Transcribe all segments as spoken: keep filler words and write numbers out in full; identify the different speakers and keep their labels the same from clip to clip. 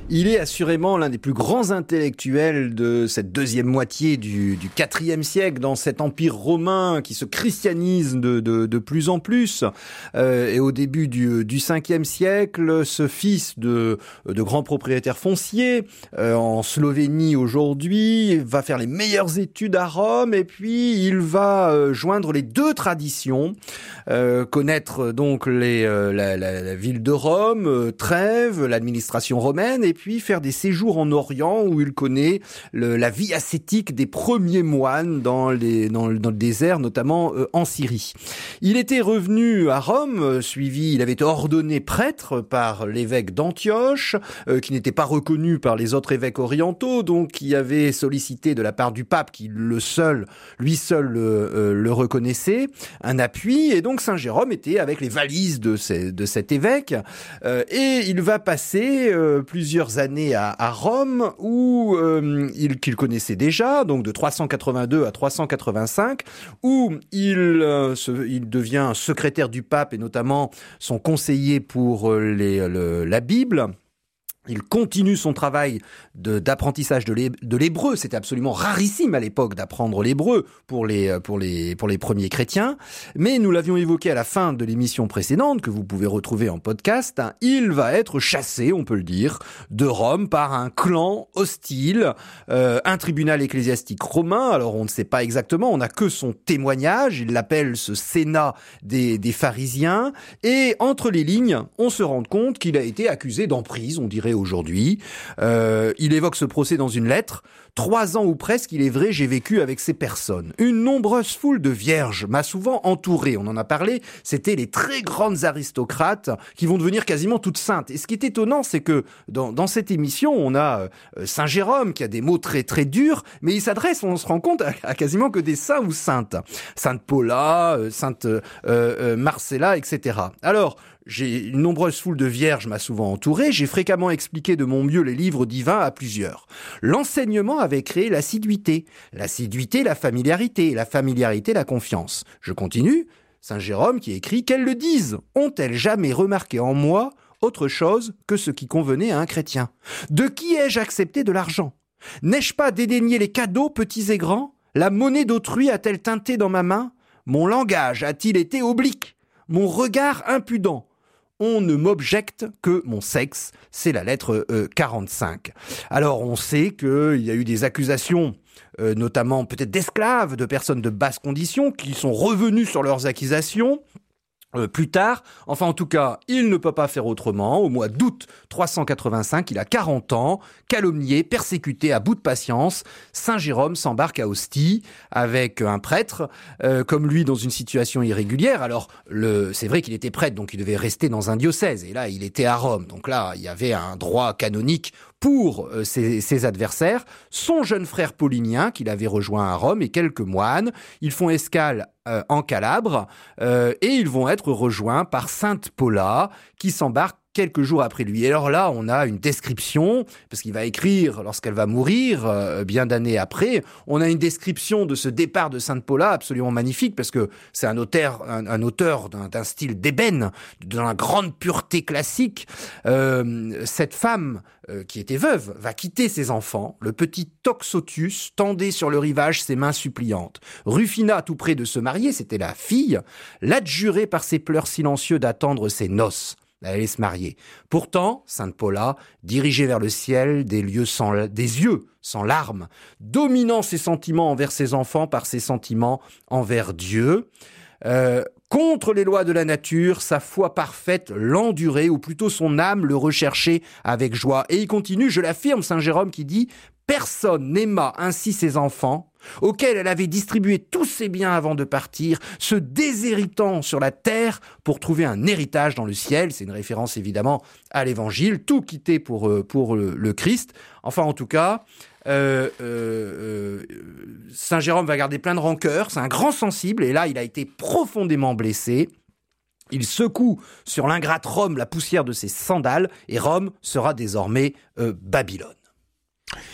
Speaker 1: Il est assurément l'un des plus grands intellectuels de cette deuxième moitié du, du quatrième siècle, dans cet empire romain qui se christianise de, de, de plus en plus. Euh, et au début du, du cinquième siècle, ce fils de, de grands propriétaires fonciers euh, en Slovénie aujourd'hui va faire les meilleures études à Rome, et puis il va euh, joindre les deux traditions, euh, connaître donc les, euh, la, la, la ville de Rome, euh, Trèves, l'administration romaine, et puis faire des séjours en Orient où il connaît le, la vie ascétique des premiers moines dans, les, dans, le, dans le désert, notamment euh, en Syrie. Il était revenu à Rome, euh, suivi, il avait été ordonné prêtre par l'évêque d'Antioche, euh, qui n'était pas reconnu par les autres évêques orientaux, donc qui avait sollicité de la part du pape, qui le seul, lui seul le, euh, le reconnaissait, un appui, et donc Saint Jérôme était avec les valises de, ces, de cet évêque, euh, et il va passer euh, plusieurs années à, à Rome où euh, il qu'il connaissait déjà, donc de trois cent quatre-vingt-deux à trois cent quatre-vingt-cinq, où il euh, se, il devient secrétaire du pape et notamment son conseiller pour les, le, la Bible. Il continue son travail de, d'apprentissage de, l'hé, de l'hébreu. C'était absolument rarissime à l'époque d'apprendre l'hébreu pour les, pour les, pour les premiers chrétiens. Mais nous l'avions évoqué à la fin de l'émission précédente, que vous pouvez retrouver en podcast. Hein, il va être chassé, on peut le dire, de Rome par un clan hostile, euh, un tribunal ecclésiastique romain. Alors on ne sait pas exactement, on n'a que son témoignage. Il l'appelle ce Sénat des, des pharisiens. Et entre les lignes, on se rend compte qu'il a été accusé d'emprise, on dirait aujourd'hui. Euh, il évoque ce procès dans une lettre. Trois ans ou presque, il est vrai, j'ai vécu avec ces personnes. Une nombreuse foule de vierges m'a souvent entouré. On en a parlé. C'était les très grandes aristocrates qui vont devenir quasiment toutes saintes. Et ce qui est étonnant, c'est que dans, dans cette émission, on a euh, Saint Jérôme qui a des mots très très durs, mais il s'adresse, on se rend compte, à, à quasiment que des saints ou saintes. Sainte Paula, euh, Sainte euh, euh, Marcella, et cetera. Alors, j'ai une nombreuse foule de vierges m'a souvent entouré, j'ai fréquemment expliqué de mon mieux les livres divins à plusieurs. L'enseignement avait créé l'assiduité, l'assiduité la familiarité, la familiarité la confiance. Je continue, Saint Jérôme qui écrit « Qu'elles le disent, ont-elles jamais remarqué en moi autre chose que ce qui convenait à un chrétien ? De qui ai-je accepté de l'argent ? N'ai-je pas dédaigné les cadeaux petits et grands ? La monnaie d'autrui a-t-elle teinté dans ma main ? Mon langage a-t-il été oblique ? Mon regard impudent ? On ne m'objecte que mon sexe, c'est la lettre euh, quarante-cinq. Alors on sait qu'il y a eu des accusations, euh, notamment peut-être d'esclaves, de personnes de basse condition, qui sont revenus sur leurs accusations. Euh, plus tard, enfin en tout cas, il ne peut pas faire autrement. Au mois d'août trois cent quatre-vingt-cinq, il a quarante ans, calomnié, persécuté à bout de patience. Saint Jérôme s'embarque à Ostie avec un prêtre, euh, comme lui dans une situation irrégulière. Alors, le, c'est vrai qu'il était prêtre, donc il devait rester dans un diocèse. Et là, il était à Rome. Donc là, il y avait un droit canonique pour euh, ses, ses adversaires. Son jeune frère paulinien, qu'il avait rejoint à Rome, et quelques moines. Ils font escale euh, en Calabre euh, et ils vont être rejoints par Sainte Paula, qui s'embarque quelques jours après lui. Et alors là, on a une description, parce qu'il va écrire lorsqu'elle va mourir, euh, bien d'années après, on a une description de ce départ de Sainte Paula absolument magnifique, parce que c'est un auteur, un, un auteur d'un, d'un style d'ébène, dans la grande pureté classique. Euh, cette femme, euh, qui était veuve, va quitter ses enfants. Le petit Toxotus tendait sur le rivage ses mains suppliantes. Rufina, tout près de se marier, c'était la fille, l'adjurait par ses pleurs silencieux d'attendre ses noces. Elle allait se marier. Pourtant, Sainte Paula, dirigée vers le ciel, des, lieux sans, des yeux sans larmes, dominant ses sentiments envers ses enfants par ses sentiments envers Dieu, euh, contre les lois de la nature, sa foi parfaite l'endurait, ou plutôt son âme le recherchait avec joie. Et il continue, je l'affirme, Saint Jérôme qui dit « Personne n'aima ainsi ses enfants, auxquels elle avait distribué tous ses biens avant de partir, se déshéritant sur la terre pour trouver un héritage dans le ciel. » C'est une référence évidemment à l'évangile, tout quitter pour, pour le, le Christ. Enfin, en tout cas, euh, euh, Saint Jérôme va garder plein de rancœur, c'est un grand sensible, et là, il a été profondément blessé. Il secoue sur l'ingrate Rome la poussière de ses sandales, et Rome sera désormais euh, Babylone.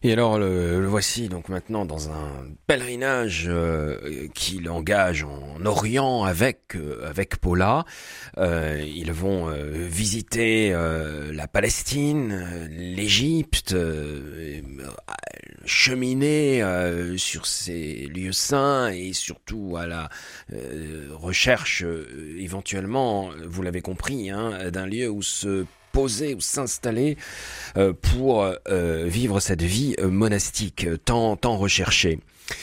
Speaker 2: Et alors le, le voici donc maintenant dans un pèlerinage euh, qu'il engage en Orient avec euh, avec Paula. Euh, ils vont euh, visiter euh, la Palestine, l'Égypte, euh, cheminer euh, sur ces lieux saints et surtout à la euh, recherche euh, éventuellement, vous l'avez compris, hein, d'un lieu où se poser ou s'installer euh, pour euh, vivre cette vie euh, monastique tant, tant recherchée.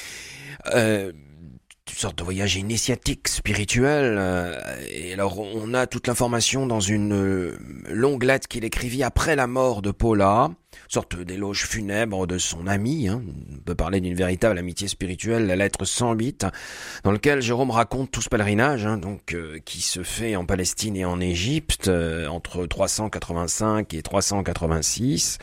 Speaker 2: Euh, une sorte de voyage initiatique, spirituel. Euh, et alors, on a toute l'information dans une euh, longue lettre qu'il écrivit après la mort de Paula, sorte d'éloge funèbre de son ami. Hein. On peut parler d'une véritable amitié spirituelle, la lettre cent huit, dans laquelle Jérôme raconte tout ce pèlerinage, hein, donc euh, qui se fait en Palestine et en Égypte euh, entre trois cent quatre-vingt-cinq et trois cent quatre-vingt-six.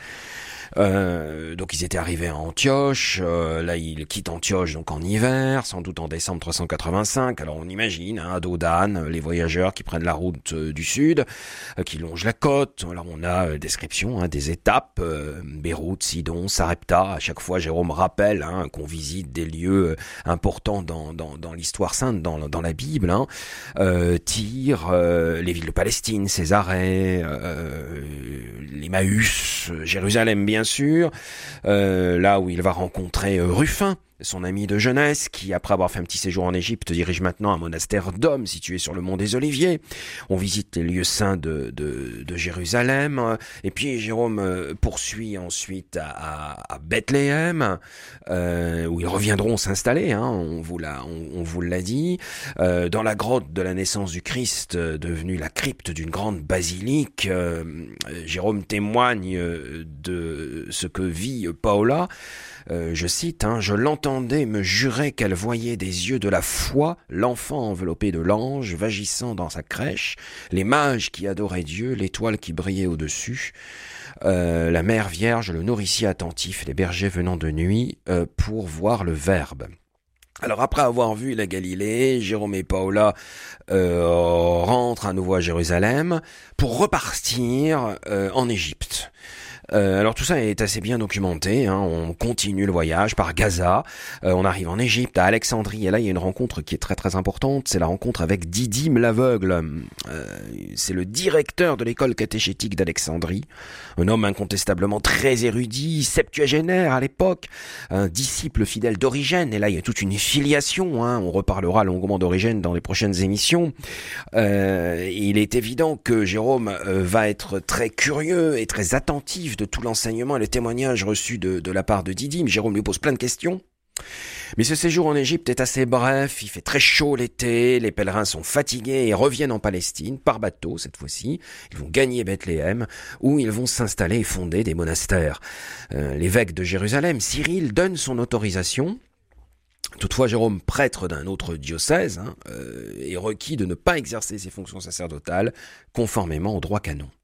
Speaker 2: Euh, donc ils étaient arrivés à Antioche, euh, là ils quittent Antioche donc en hiver, sans doute en décembre trois cent quatre-vingt-cinq, alors on imagine, hein, à dos d'âne, les voyageurs qui prennent la route euh, du sud, euh, qui longent la côte, alors on a euh, description hein, des étapes, euh, Beyrouth, Sidon, Sarepta, à chaque fois Jérôme rappelle hein, qu'on visite des lieux importants dans, dans, dans l'histoire sainte, dans, dans la Bible, hein, euh, Tyr, euh, les villes de Palestine, Césarée, euh, l'Emmaüs, Jérusalem bien Bien sûr, euh, là où il va rencontrer euh, Ruffin, son ami de jeunesse, qui après avoir fait un petit séjour en Égypte dirige maintenant un monastère d'hommes situé sur le mont des Oliviers. On visite les lieux saints de, de, de Jérusalem, et puis Jérôme poursuit ensuite à, à, à Bethléem, euh, où ils reviendront s'installer, hein, on vous l'a, on, on vous l'a dit, euh, dans la grotte de la naissance du Christ, euh, devenue la crypte d'une grande basilique. Euh, Jérôme témoigne de ce que vit Paula. Euh, je cite, hein, « Je l'entendais me jurer qu'elle voyait des yeux de la foi, l'enfant enveloppé de l'ange, vagissant dans sa crèche, les mages qui adoraient Dieu, l'étoile qui brillait au-dessus, euh, la mère vierge, le nourricier attentif, les bergers venant de nuit euh, pour voir le Verbe. » Alors après avoir vu la Galilée, Jérôme et Paula euh, rentrent à nouveau à Jérusalem pour repartir euh, en Égypte. Euh, alors tout ça est assez bien documenté, hein. On continue le voyage par Gaza, euh, on arrive en Égypte, à Alexandrie, et là il y a une rencontre qui est très très importante, c'est la rencontre avec Didyme l'aveugle. Euh, c'est le directeur de l'école catéchétique d'Alexandrie, un homme incontestablement très érudit, septuagénaire à l'époque, un disciple fidèle d'Origène, et là il y a toute une filiation, hein. On reparlera longuement d'Origène dans les prochaines émissions. Euh, il est évident que Jérôme euh, va être très curieux et très attentif de tout l'enseignement et le témoignage reçu de, de la part de Didyme. Jérôme lui pose plein de questions. Mais ce séjour en Égypte est assez bref, il fait très chaud l'été, les pèlerins sont fatigués et reviennent en Palestine, par bateau cette fois-ci. Ils vont gagner Bethléem, où ils vont s'installer et fonder des monastères. Euh, l'évêque de Jérusalem, Cyril, donne son autorisation. Toutefois, Jérôme, prêtre d'un autre diocèse, hein, euh, est requis de ne pas exercer ses fonctions sacerdotales conformément au droit canon.